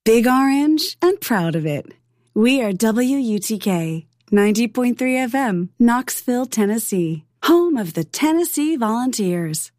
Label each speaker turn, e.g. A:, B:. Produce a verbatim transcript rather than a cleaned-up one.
A: Big Orange and proud of it. We are W U T K, ninety point three F M, Knoxville, Tennessee, home of the Tennessee Volunteers.